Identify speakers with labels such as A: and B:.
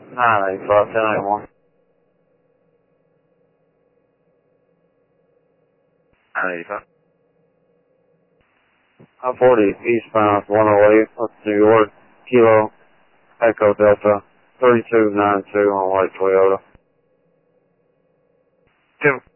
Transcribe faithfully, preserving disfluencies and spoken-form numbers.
A: nine eighty-five, ten eighty-one. nine eighty-five. I forty eastbound, one oh eight, that's New York, Kilo, Echo Delta, thirty-two ninety-two on white Toyota.
B: Tim.